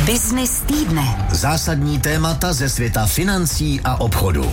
Byznys týdne. Zásadní témata ze světa financí a obchodu.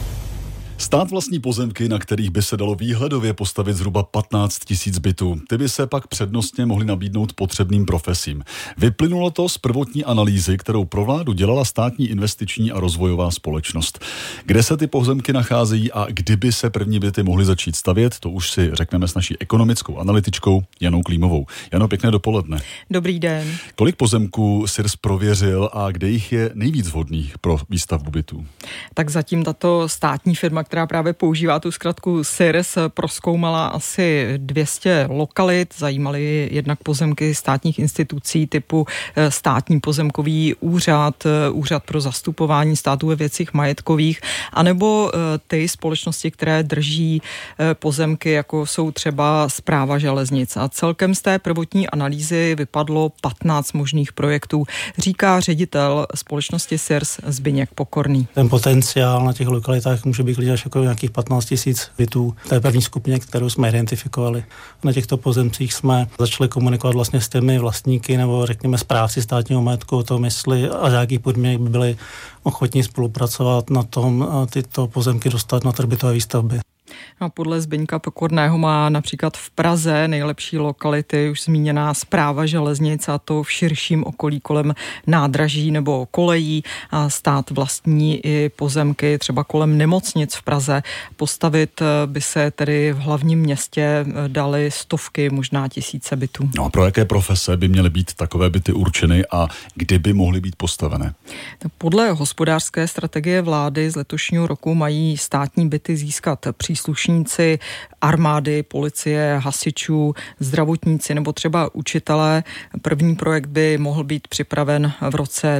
Stát vlastní pozemky, na kterých by se dalo výhledově postavit zhruba 15 000 bytů. Ty by se pak přednostně mohly nabídnout potřebným profesím. Vyplynulo to z prvotní analýzy, kterou pro vládu dělala Státní investiční a rozvojová společnost. Kde se ty pozemky nacházejí a kdyby se první byty mohly začít stavět, to už si řekneme s naší ekonomickou analytičkou Janou Klímovou. Jano, pěkné dopoledne. Dobrý den. Kolik pozemků SIRS prověřil a kde jich je nejvíc vhodných pro výstavbu bytů? Tak zatím tato státní firma, která právě používá tu zkratku SIRS, prozkoumala asi 200 lokalit. Zajímaly jednak pozemky státních institucí typu Státní pozemkový úřad, Úřad pro zastupování státu ve věcech majetkových, anebo ty společnosti, které drží pozemky, jako jsou třeba Správa železnic. A celkem z té prvotní analýzy vypadlo 15 možných projektů, říká ředitel společnosti SIRS Zbyněk Pokorný. Ten potenciál na těch lokalitách může být až jako nějakých 15 000 bytů. To je první skupině, kterou jsme identifikovali. Na těchto pozemcích jsme začali komunikovat vlastně s těmi vlastníky nebo řekněme správci státního majetku o tom, jestli a z jakých podmínek by byli ochotní spolupracovat na tom tyto pozemky dostat na trh bytové výstavby. A podle Zbyňka Pokorného má například v Praze nejlepší lokality už zmíněná Správa železnic, a to v širším okolí kolem nádraží nebo kolejí. A stát vlastní i pozemky třeba kolem nemocnic v Praze. Postavit by se tedy v hlavním městě daly stovky, možná tisíce bytů. No a pro jaké profese by měly být takové byty určeny a kdy by mohly být postavené? Podle hospodářské strategie vlády z letošního roku mají státní byty získat příslušníci armády, policie, hasičů, zdravotníci nebo třeba učitelé. První projekt by mohl být připraven v roce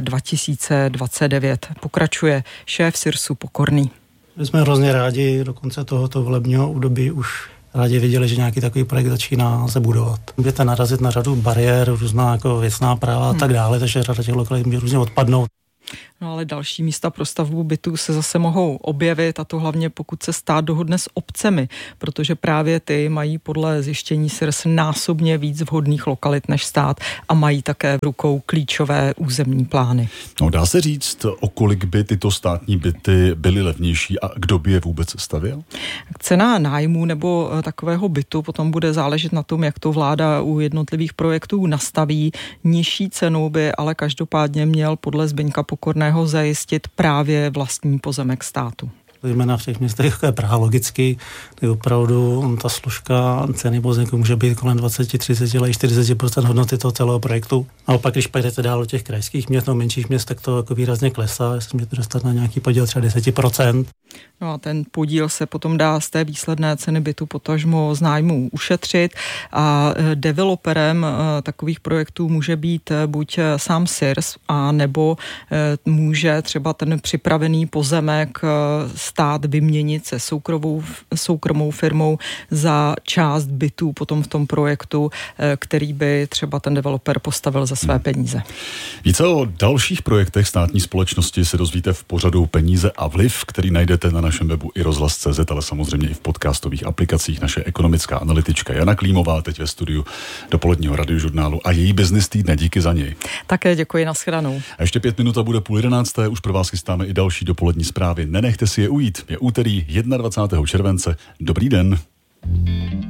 2029. Pokračuje šéf SIRSu Pokorný. My jsme hrozně rádi do konce tohoto volebního období už rádi viděli, že nějaký takový projekt začíná se budovat. Můžete narazit na řadu bariér, různá jako věcná práva a tak dále, takže řada těch lokalit může různě odpadnout. No ale další místa pro stavbu bytů se zase mohou objevit, a to hlavně pokud se stát dohodne s obcemi, protože právě ty mají podle zjištění SIRS násobně víc vhodných lokalit než stát a mají také v rukou klíčové územní plány. No, dá se říct, o kolik by tyto státní byty byly levnější a kdo by je vůbec stavěl? Cena nájmu nebo takového bytu potom bude záležet na tom, jak to vláda u jednotlivých projektů nastaví. Nižší cenu by ale každopádně měl podle Zbyňka Pokorného zajistit právě vlastní pozemek státu. Zejména v těch městech, jako je Praha logicky, kdy opravdu ta složka ceny pozemku může být kolem 20, 30, ale i 40% hodnoty toho celého projektu. A opak, když pak jdete dál do těch krajských měst nebo menších měst, tak to jako výrazně klesá, jestli můžete dostat na nějaký podíl třeba 10%. No a ten podíl se potom dá z té výsledné ceny bytu potažmo z nájmu ušetřit a developerem takových projektů může být buď sám SIRS, a nebo může třeba ten připravený pozemek stát vyměnit se soukromou firmou za část bytů potom v tom projektu, který by třeba ten developer postavil za své peníze. Více o dalších projektech státní společnosti se dozvíte v pořadu Peníze a vliv, který najdete na našem webu i rozhlas.cz, ale samozřejmě i v podcastových aplikacích. Naše ekonomická analytička Jana Klímová teď ve studiu dopoledního radiožurnálu a její Byznys týdne. Díky za něj. Také děkuji, nashledanou. A ještě 5 minut a bude 10:30. Už pro vás chystáme i další dopolední zprávy. Nenechte si je ujít. Je úterý 21. července. Dobrý den.